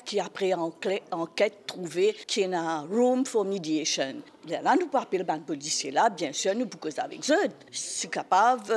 qui après enquête trouvé qu'il y a un room for mediation. Là, nous pouvons appeler les policiers là, bien sûr, nous pouvons causer avec eux. Si capable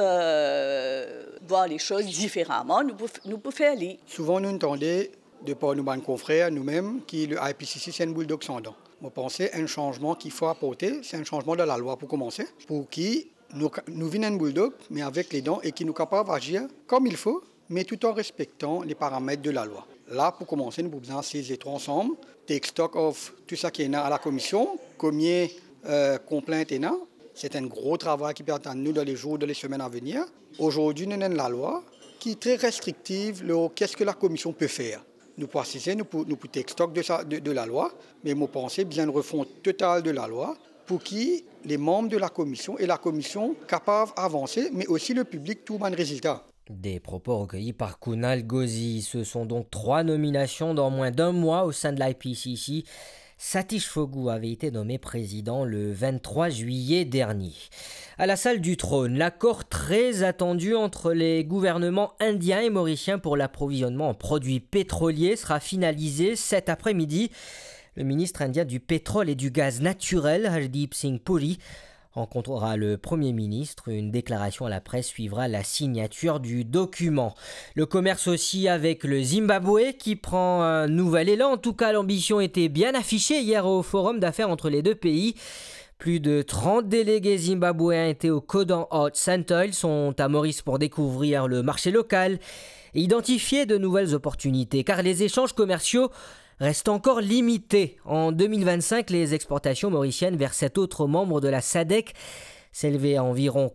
de voir les choses différemment, nous pouvons faire les. Souvent, nous entendons de par nos confrères, nous-mêmes, que le IPCC, c'est un bulldog sans dents. Je pense un changement qu'il faut apporter, c'est un changement de la loi pour commencer, pour qui nous venons un bulldog, mais avec les dents, et qui nous capable d'agir comme il faut, mais tout en respectant les paramètres de la loi. Là, pour commencer, nous avons besoin de ces trois ensemble, take stock of tout ça qui est à la commission, combien complaintes est là. C'est un gros travail qui peut attendre nous dans les jours, dans les semaines à venir. Aujourd'hui, nous avons la loi qui est très restrictive. Qu'est-ce que la commission peut faire? Nous pouvons assister, nous pouvons take stock de la loi, mais je pense bien une refonte totale de la loi pour qui les membres de la commission et la commission capables d'avancer, mais aussi le public, tout le résultat. Des propos recueillis par Kunal Ghozi. Ce sont donc 3 nominations dans moins d'un mois au sein de l'IPCC. Satish Fogou avait été nommé président le 23 juillet dernier. À la salle du trône, l'accord très attendu entre les gouvernements indiens et mauriciens pour l'approvisionnement en produits pétroliers sera finalisé cet après-midi. Le ministre indien du pétrole et du gaz naturel, Hardeep Singh Puri, rencontrera le Premier ministre. Une déclaration à la presse suivra la signature du document. Le commerce aussi avec le Zimbabwe qui prend un nouvel élan. En tout cas, l'ambition était bien affichée hier au forum d'affaires entre les deux pays. Plus de 30 délégués zimbabwéens étaient au Kodan Art Center. Ils sont à Maurice pour découvrir le marché local et identifier de nouvelles opportunités. Car les échanges commerciaux reste encore limité. En 2025, les exportations mauriciennes vers 7 autres membres de la SADC s'élevaient à environ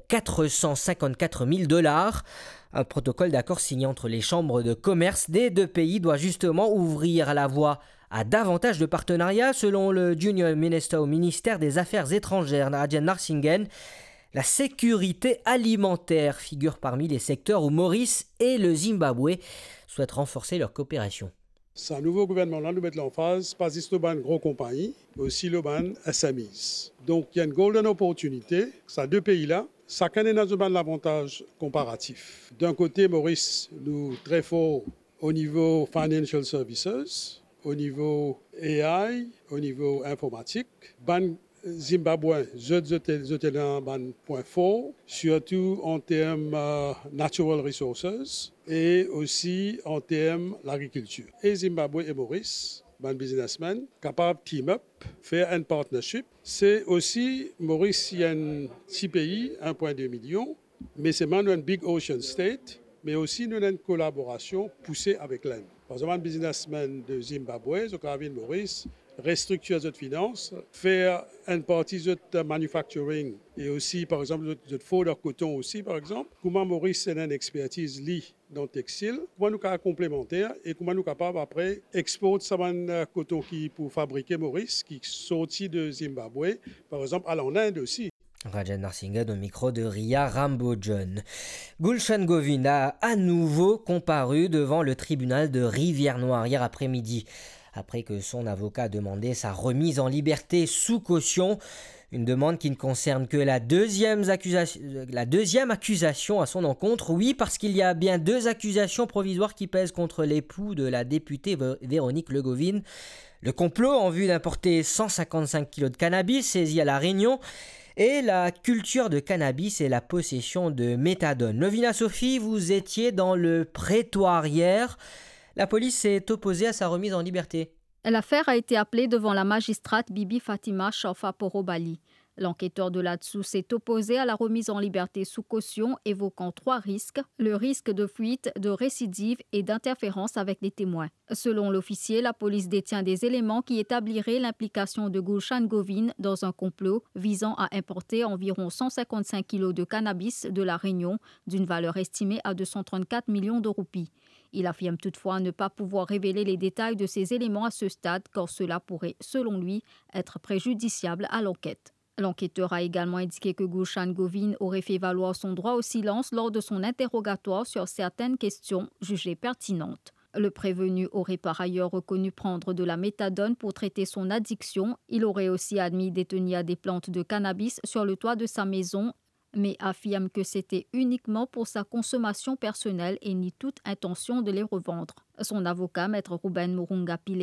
454 000 $. Un protocole d'accord signé entre les chambres de commerce des deux pays doit justement ouvrir la voie à davantage de partenariats. Selon le Junior Minister au ministère des Affaires étrangères, Rajan Narsinghen, la sécurité alimentaire figure parmi les secteurs où Maurice et le Zimbabwe souhaitent renforcer leur coopération. Ce nouveau gouvernement-là nous met l'emphase, pas juste le ban gros compagnies, mais aussi le ban SMEs. Donc il y a une golden opportunité, ces deux pays-là, chacun est dans un avantage comparatif. D'un côté, Maurice, nous très fort au niveau financial services, au niveau AI, au niveau informatique. Ban Zimbabwe, je étais un point fort, surtout en termes natural resources et aussi en termes l'agriculture. Et Zimbabwe et Maurice, ban businessmen, capables de team up, faire un partnership. C'est aussi, Maurice, il y a un petit pays, 1,2 million, mais c'est maintenant un big ocean state, mais aussi nous avons une collaboration poussée avec l'Inde. Par exemple, un businessman de Zimbabwe, de Maurice, restructurer notre finance, faire une partie de notre manufacturing et aussi, par exemple, notre faux coton aussi, par exemple. Comment Maurice a une expertise dans le textile, comment nous sommes complémentaires et comment nous sommes capables après exporter ce coton qui pour fabriquer Maurice, qui est sorti de Zimbabwe, par exemple, à l'Inde aussi. Rajan Narsinghen au micro de Ria Rambojon. Gulshan Govind a à nouveau comparu devant le tribunal de Rivière-Noire hier après-midi, après que son avocat a demandé sa remise en liberté sous caution. Une demande qui ne concerne que la deuxième accusation à son encontre. Oui, parce qu'il y a bien 2 accusations provisoires qui pèsent contre l'époux de la députée Véronique Le Govind. Le complot en vue d'importer 155 kg de cannabis saisi à La Réunion et la culture de cannabis et la possession de méthadone. Lovina Sophie, vous étiez dans le prétoire hier. La police s'est opposée à sa remise en liberté. L'affaire a été appelée devant la magistrate Bibi Fatima Chofa Porobali. L'enquêteur de là-dessous s'est opposé à la remise en liberté sous caution, évoquant 3 risques, le risque de fuite, de récidive et d'interférence avec les témoins. Selon l'officier, la police détient des éléments qui établiraient l'implication de Gulshan Govind dans un complot visant à importer environ 155 kg de cannabis de La Réunion, d'une valeur estimée à 234 millions de roupies. Il affirme toutefois ne pas pouvoir révéler les détails de ces éléments à ce stade, car cela pourrait, selon lui, être préjudiciable à l'enquête. L'enquêteur a également indiqué que Gulshan Govind aurait fait valoir son droit au silence lors de son interrogatoire sur certaines questions jugées pertinentes. Le prévenu aurait par ailleurs reconnu prendre de la méthadone pour traiter son addiction. Il aurait aussi admis détenir des plantes de cannabis sur le toit de sa maison, mais affirme que c'était uniquement pour sa consommation personnelle et ni toute intention de les revendre. Son avocat, maître Ruben Murunga Pile,